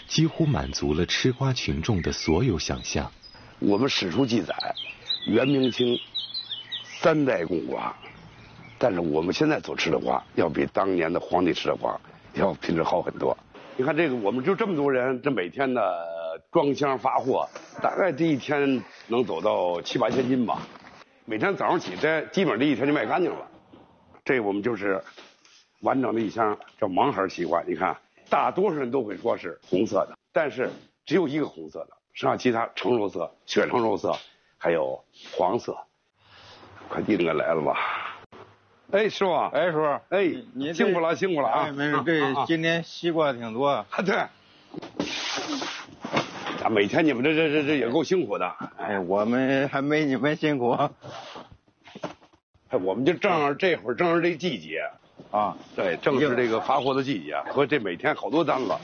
几乎满足了吃瓜群众的所有想象。 我们史书记载，元明清3代贡瓜，但是我们现在所吃的瓜，要比当年的皇帝吃的瓜要品质好很多。你看这个，我们就这么多人，这每天的装箱发货，大概这一天能走到7、8千斤吧。每天早上起，这基本上这一天就卖干净了。这我们就是完整的一箱叫盲盒西瓜。你看，大多数人都会说是红色的，但是只有一个红色的，剩下其他橙肉色、血橙肉色，还有黄色。快递应该来了吧？哎，师傅。 哎，叔。 哎，你辛苦了，辛苦了啊！ 哎，没事，今天西瓜挺多。 啊，对。每天你们这也够辛苦的。 哎，我们还没你们辛苦。 哎，我们就正是这会儿，正是这季节啊。对，正是这个发货的季节，和这每天好多单子。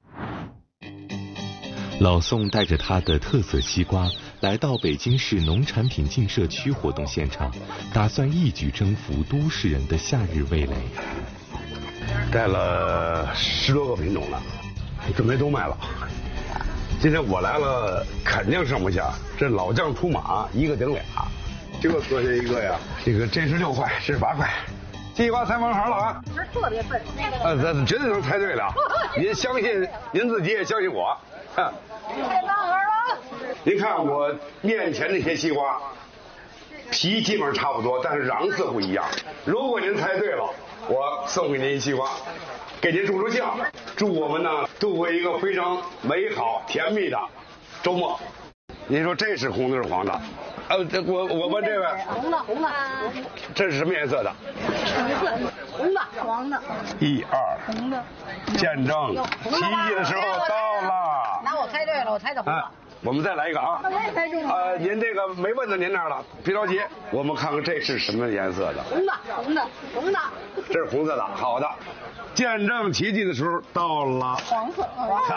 老宋带着他的特色西瓜来到北京市农产品进社区活动现场，打算一举征服都市人的夏日味蕾。 带了10多个品种了，准备都卖了。今天我来了，肯定剩不下。这老将出马，一个顶俩。这个多少钱一个呀？这是6块，这是8块。西瓜猜盲盒了啊！ 是特别笨。 咱绝对能猜对了。您相信您自己，也相信我。猜盲盒了。 您看我面前这些西瓜，皮基本上差不多，但是瓤色不一样。如果您猜对了，我送给您一西瓜，给您助助兴。祝我们呢度过一个非常美好甜蜜的周末。您说这是红的是黄的？我问这位。 红的。 这是什么颜色的？ 红的。黄的。 1、2。 红的。 见证奇迹的时候到了。 那我猜对了，我猜的红的。 我们再来一个啊！您这个没问到您那儿了，别着急，我们看看这是什么颜色的？ 红的。 这是红色的，好的。见证奇迹的时候到了。 黄色。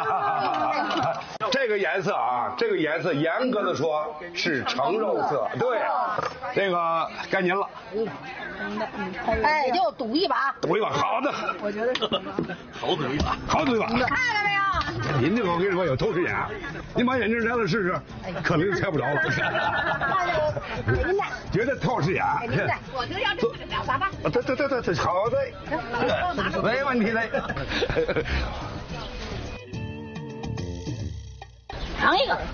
这个颜色啊，这个颜色严格的说是橙肉色。对，这个该您了。 哎，就赌一把。 赌一把，好的。 我觉得是什么？ 好赌一把。看到没有？您这个我跟你说有透视眼，您把眼镜摘了试试，可能就猜不着了。觉得透视眼。 我就要这个咋办？ 对，好的，没问题嘞。 尝一个。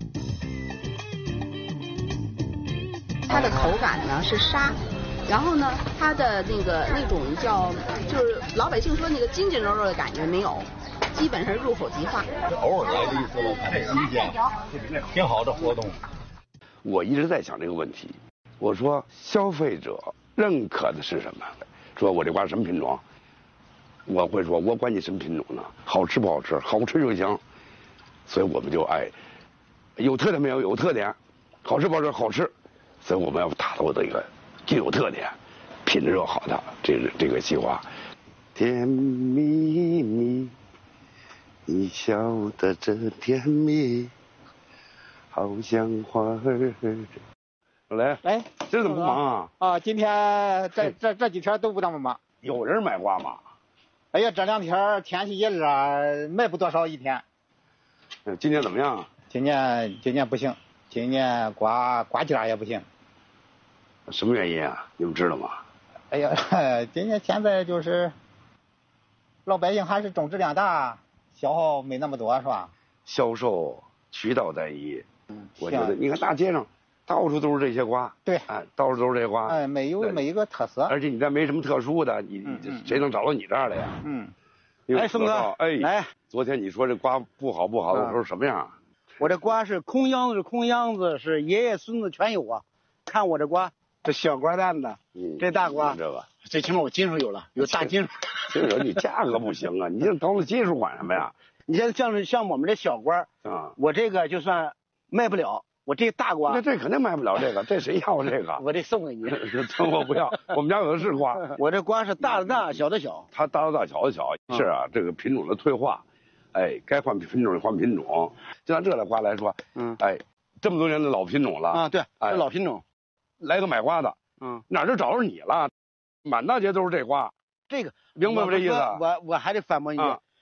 它的口感呢是沙，然后呢，它的那种就是老百姓说那个筋筋肉肉的感觉没有，基本上入口即化。 偶尔来的意思了，这个意见挺好的活动。 我一直在想这个问题，我说消费者认可的是什么？说我这瓜什么品种？我会说，我管你什么品种呢？好吃不好吃，好吃就行。所以我们就有特点没有？有特点，好吃不好吃？好吃。所以我们要打造这个具有特点、品质又好的这个西瓜。甜蜜蜜，你笑得真甜蜜，好像花儿。来，这怎么不忙啊？ 今天这几天都不那么忙。 有人买瓜吗？ 哎呀，这2天天气热啊，卖不多少一天。 今年怎么样？ 今年不行，今年瓜价也不行。 什么原因啊？你们知道吗？ 哎呀，今年现在就是老百姓还是重质量大，消耗没那么多，是吧？ 销售渠道单一，我觉得你看大街上到处都是这些瓜， 对， 到处都是这些瓜， 没一个特色， 而且你这没什么特殊的，你谁能找到你这儿来呀？ 宋哥，来， 昨天你说这瓜不好的时候什么样？ 我这瓜是空秧子，是爷爷孙子全有啊。看我这瓜，这小瓜蛋子，这大瓜， 这个最起码我斤数有了，有大斤数。 所以说你价格不行啊，你这搞那斤数管什么呀？ 你像我们这小瓜我这个就算卖不了，我这大瓜， 这肯定卖不了这个，这谁要这个？ 我这送给你， 我不要，我们家有的是瓜。 我这瓜是大的大，小的小。 它大的大，小的小，是啊，这个品种的退化，该换品种换品种。就按这类瓜来说，这么多年的老品种了啊，对，这老品种。 来个买瓜的，哪就找着你了？满大街都是这瓜， 这个明白吗？这意思？ 我还得反驳你，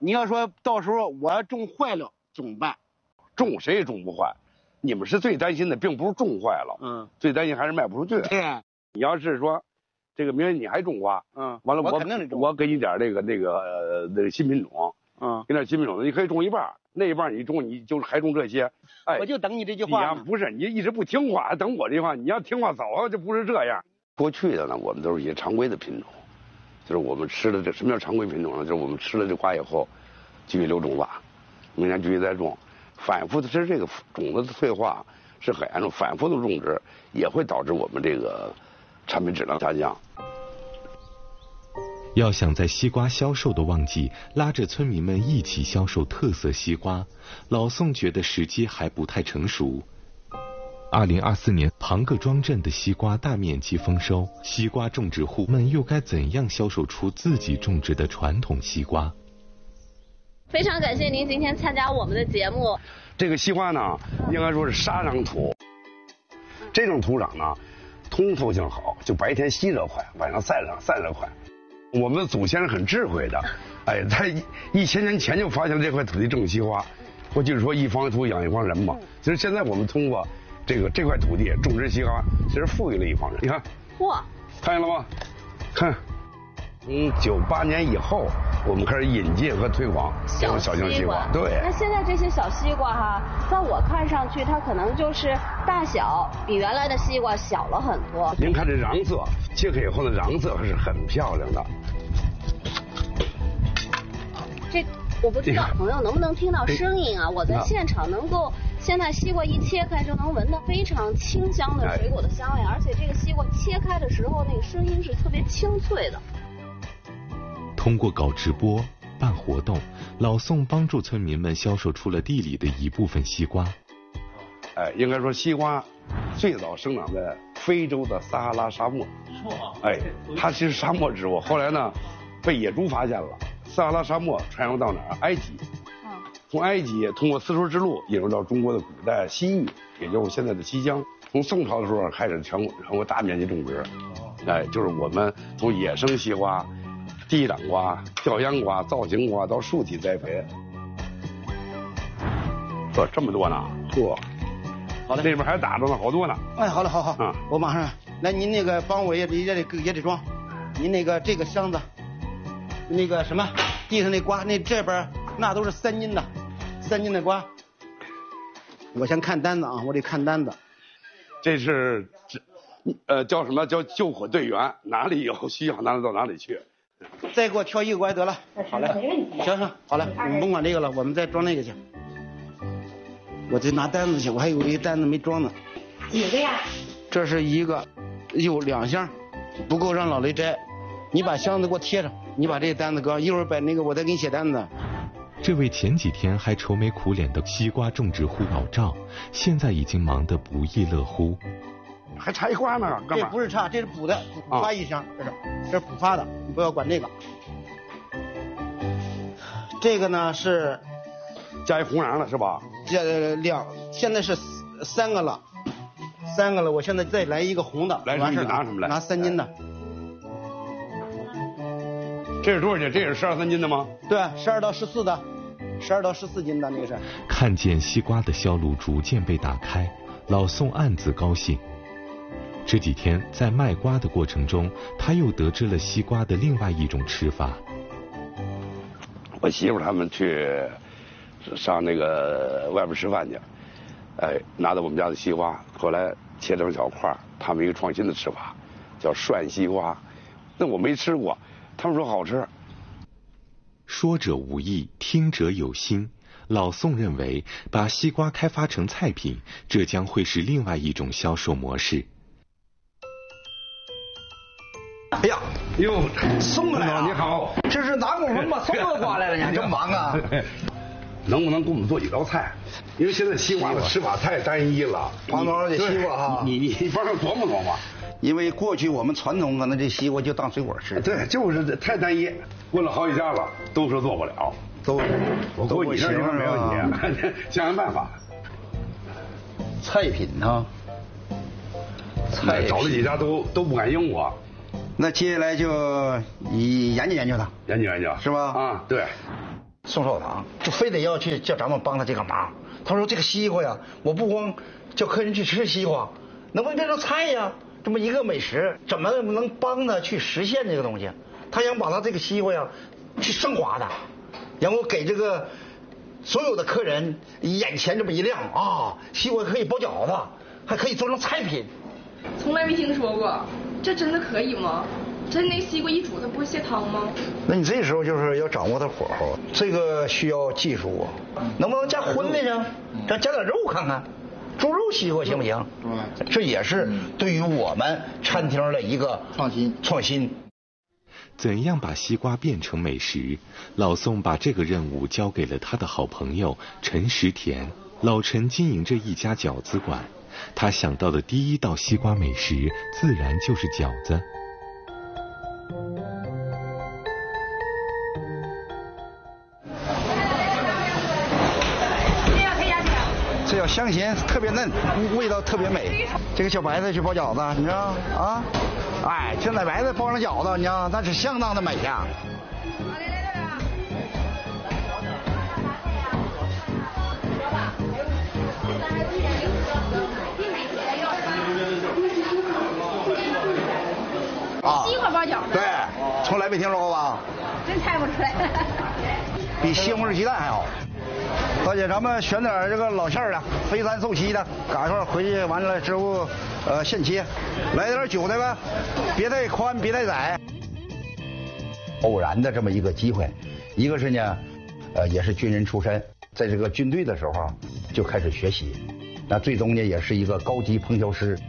你要说到时候我要种坏了怎么办？ 种谁也种不坏，你们是最担心的，并不是种坏了，最担心还是卖不出去。 对， 你要是说这个明年你还种瓜，完了我肯定得种， 我给你点那个新品种，给点新品种，你可以种一半，那一半你种你就还种这些，哎， 我就等你这句话。 不是你一直不听话，等我这句话，你要听话早就不是这样。过去的呢，我们都是一些常规的品种，就是我们吃的这什么叫常规品种呢？就是我们吃了这瓜以后，继续留种子，明年继续再种，反复的吃这个种子的退化是很严重，反复的种植也会导致我们这个产品质量下降。 要想在西瓜销售的旺季拉着村民们一起销售特色西瓜，老宋觉得时机还不太成熟。2024年庞各庄镇的西瓜大面积丰收，西瓜种植户们又该怎样销售出自己种植的传统西瓜？ 非常感谢您今天参加我们的节目。 这个西瓜呢，应该说是沙壤土，这种土壤呢，通透性好，就白天吸热快，晚上散热快。我们的祖先是很智慧的，哎，在1000年前就发现了这块土地种西瓜。我就是说一方土养一方人嘛。其实现在我们通过这块土地种植西瓜，其实富裕了一方人。你看， 哇， 看见了吗？看，从98年以后，我们开始引进和推广小型西瓜。对。 那现在这些小西瓜哈，在我看上去，它可能就是大小比原来的西瓜小了很多。 您看这瓤色，切开以后的瓤色还是很漂亮的。 这我不知道朋友能不能听到声音啊？我在现场能够，现在西瓜一切开就能闻到非常清香的水果的香味，而且这个西瓜切开的时候，那个声音是特别清脆的。 通过搞直播、办活动，老宋帮助村民们销售出了地里的一部分西瓜。 哎，应该说西瓜最早生长在非洲的撒哈拉沙漠。哎，它其实沙漠植物，后来呢被野猪发现了。撒哈拉沙漠传入到哪儿？埃及。从埃及通过丝绸之路引入到中国的古代西域，也就是现在的西疆。从宋朝的时候开始全国大面积种植。哎，就是我们从野生西瓜、地长瓜、吊秧瓜、造型瓜到树体栽培。这么多呢？好的，那边还打着呢，好多呢。 哎，好了，好，我马上来。您那个帮我也得装，您那个这个箱子。那个什么，地上那瓜，那这边那都是3斤的瓜。我先看单子啊，我得看单子。 这是叫什么？叫救火队员，哪里有需要哪里到哪里去。 再给我挑一个瓜得了。好嘞，行，好了，你甭管这个了，我们再装那个去。我得拿单子去，我还有一个单子没装呢。 几个呀？ 这是一个，有2箱，不够让老雷摘。你把箱子给我贴上，你把这个单子搁，一会儿把那个我再给你写单子。 这位前几天还愁眉苦脸的西瓜种植户老赵，现在已经忙得不亦乐乎。 还差一瓜呢，哥们儿。 这不是差，这是补的，补发1箱，这是补发的，你不要管这个。这个呢是加一红瓤了是吧？ 现在是3个了，3个了，我现在再来一个红的， 完事儿拿什么来？ 拿3斤的。 这是多少斤？这也是12、3斤的吗？ 对，12到14的，12到14斤的那个是。 看见西瓜的销路逐渐被打开，老宋暗自高兴。这几天在卖瓜的过程中，他又得知了西瓜的另外一种吃法。 我媳妇他们去上那个外边吃饭去，哎，拿到我们家的西瓜，后来切成小块，他们一个创新的吃法，叫涮西瓜。那我没吃过。他们说好吃。 说者无意，听者有心。老宋认为，把西瓜开发成菜品，这将会是另外一种销售模式。 哎呀， 哟， 宋来了， 你好， 这是哪功夫把宋子刮来了？你还这么忙啊？ 能不能给我们做几道菜？因为现在西瓜的吃法太单一了。 胖多少的西瓜哈？ 你帮着琢磨琢磨。 因为过去我们传统可能这西瓜就当水果吃。 对，就是太单一。问了好几家了，都说做不了。我估计你这地方没问题，想想办法。 菜品呢？ 找了几家都不敢应我。 那接下来就你研究研究它， 研究研究是吧？ 啊，对。 宋少堂，就非得要去叫咱们帮他这个忙。他说这个西瓜呀，我不光叫客人去吃西瓜，能不能变成菜呀？这么一个美食，怎么能帮他去实现这个东西？他想把他这个西瓜呀，去升华的，然后给这个所有的客人眼前这么一亮啊，西瓜可以包饺子，还可以做成菜品。 从来没听说过，这真的可以吗？真那西瓜一煮，它不会泄汤吗？ 那你这时候就是要掌握它火候，这个需要技术，能不能加荤的呢？咱加点肉看看，猪肉西瓜行不行？这也是对于我们餐厅的一个创新。 怎样把西瓜变成美食？老宋把这个任务交给了他的好朋友陈石田。老陈经营着一家饺子馆，他想到的第一道西瓜美食自然就是饺子。 这叫香咸，特别嫩，味道特别美。这个小白菜去包饺子，你知道啊？哎，这奶白菜包上饺子，你知道那是相当的美呀。 西瓜包饺子。 对，从来没听说过吧？ 真猜不出来。 比西红柿鸡蛋还好。大姐，咱们选点这个老馅儿的，肥三瘦七的，嘎一块回去完了之后，现切，来点酒的呗，别太宽，别太窄。偶然的这么一个机会，一个是呢，也是军人出身，在这个军队的时候就开始学习，那最终呢也是一个高级烹调师。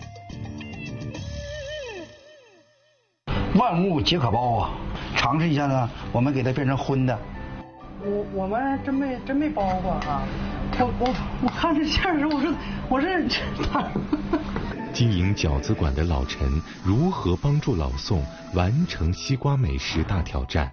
万物皆可包啊，尝试一下呢，我们给它变成荤的。 我们真没包过啊！我看这馅儿时，我是经营饺子馆的老陈如何帮助老宋完成西瓜美食大挑战？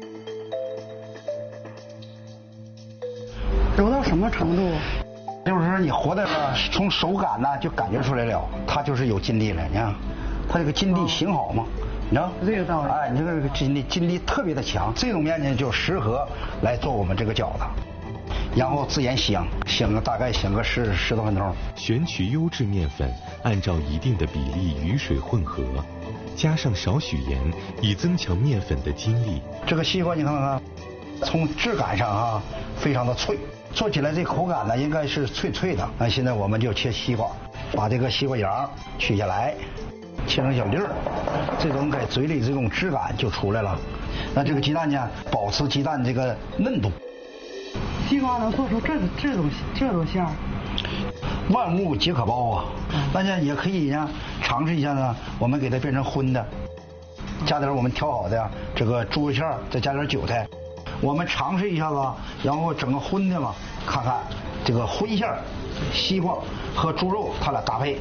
揉到什么程度？ 就是说你活的从手感呢就感觉出来了，它就是有筋力了。你看，它这个筋力行好吗？你知道这个道理。 哎，你这个筋力特别的强，这种面呢就适合来做我们这个饺子，然后自然香个大概香个10多分钟。 选取优质面粉，按照一定的比例与水混合，加上少许盐，以增强面粉的筋力。 这个西瓜你看看，从质感上啊非常的脆，做起来这口感呢应该是脆脆的。那现在我们就切西瓜，把这个西瓜瓤取下来。切成小粒儿，这种在嘴里这种质感就出来了。那这个鸡蛋呢，保持鸡蛋这个嫩度。 西瓜能做出这种馅儿， 万物皆可包啊！大家也可以呢尝试一下呢，我们给它变成荤的，加点我们调好的这个猪肉馅儿，再加点韭菜，我们尝试一下子，然后整个荤的嘛，看看这个荤馅儿，西瓜和猪肉它俩搭配。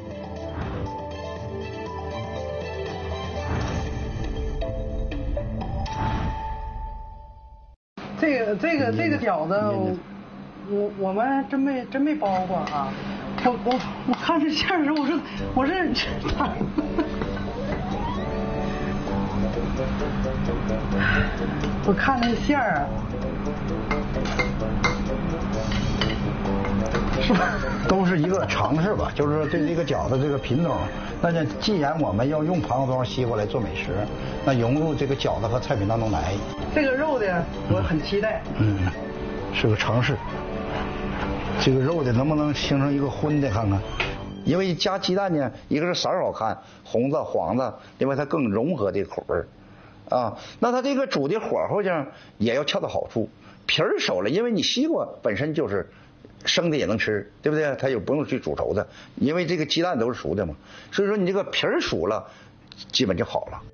这个饺子，我们真没包过啊！我看这馅儿时，我是我看那馅儿啊，是吧？ 都是一个尝试吧，就是说对这个饺子这个品种，那就既然我们要用胖子庄西瓜来做美食，那融入这个饺子和菜品当中来。 这个肉的我很期待。 是个尝试。这个肉的能不能形成一个荤的看看？因为加鸡蛋呢，一个是色儿好看，红的、黄的，另外它更融合这口味啊。那它这个煮的火候上也要恰到好处，皮儿熟了，因为你西瓜本身就是生的也能吃，对不对？它也不用去煮熟的，因为这个鸡蛋都是熟的嘛。所以说你这个皮儿熟了，基本就好了。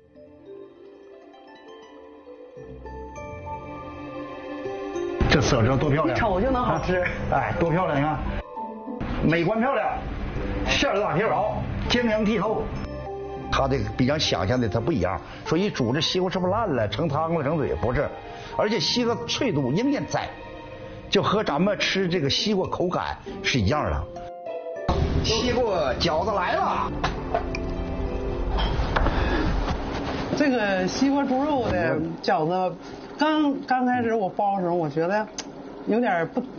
这色泽多漂亮！ 一瞅就能好吃。 哎，多漂亮！你看，美观漂亮，馅儿大皮薄，晶莹剔透。它这个比较想象的它不一样，说一煮这西瓜是不是烂了、成汤了、成水？不是，而且西瓜脆度应该在，就和咱们吃这个西瓜口感是一样的。西瓜饺子来了。 这个西瓜猪肉的饺子刚开始我包的时候，我觉得有点